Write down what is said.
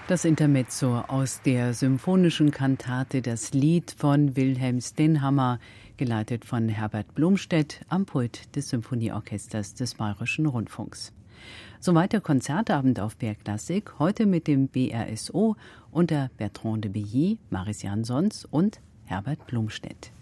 Das Intermezzo aus der symphonischen Kantate Das Lied von Wilhelm Stenhammar, geleitet von Herbert Blomstedt am Pult des Symphonieorchesters des Bayerischen Rundfunks. Soweit der Konzertabend auf BR Klassik, heute mit dem BRSO unter Bertrand de Billy, Maris Jansons und Herbert Blomstedt.